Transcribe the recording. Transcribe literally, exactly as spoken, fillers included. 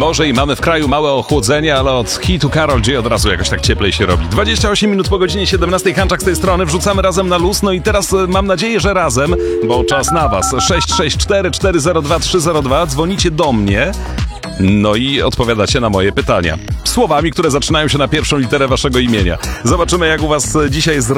Może i mamy w kraju małe ochłodzenie, ale od hitu Karol G od razu jakoś tak cieplej się robi. dwadzieścia osiem minut po godzinie siedemnastej, Hanczak z tej strony, wrzucamy razem na luz. No i teraz mam nadzieję, że razem, bo czas na was. sześć sześć cztery cztery zero dwa trzy zero dwa, dzwonicie do mnie. No i odpowiadacie na moje pytania. Słowami, które zaczynają się na pierwszą literę waszego imienia. Zobaczymy, jak u was dzisiaj z